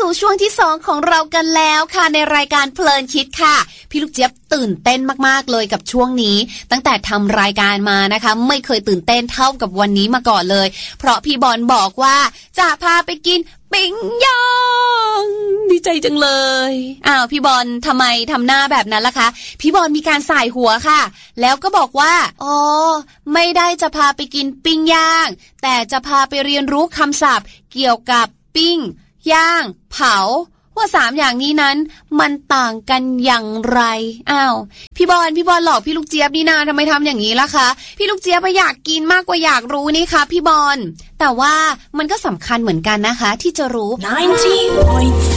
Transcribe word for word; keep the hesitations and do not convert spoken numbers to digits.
สู่ช่วงที่สองของเรากันแล้วค่ะในรายการเพลินคิดค่ะพี่ลูกเจี๊ยบตื่นเต้นมากๆเลยกับช่วงนี้ตั้งแต่ทำรายการมานะคะไม่เคยตื่นเต้นเท่ากับวันนี้มาก่อนเลยเพราะพี่บอลบอกว่าจะพาไปกินปิ้งย่างดีใจจังเลยอ้าวพี่บอลทำไมทำหน้าแบบนั้นล่ะคะพี่บอลมีการสายหัวค่ะแล้วก็บอกว่าอ๋อไม่ได้จะพาไปกินปิ้งย่างแต่จะพาไปเรียนรู้คำศัพท์เกี่ยวกับปิ้งย่างเผาว่าสามอย่างนี้นั้นมันต่างกันอย่างไรอ้าวพี่บอลพี่บอลหลอกพี่ลูกเจี๊ยบนี่นาทำไมทำอย่างนี้ล่ะคะพี่ลูกเจี๊ยบอยากกินมากกว่าอยากรู้นี่คะพี่บอลแต่ว่ามันก็สำคัญเหมือนกันนะคะที่จะรู้ ninety point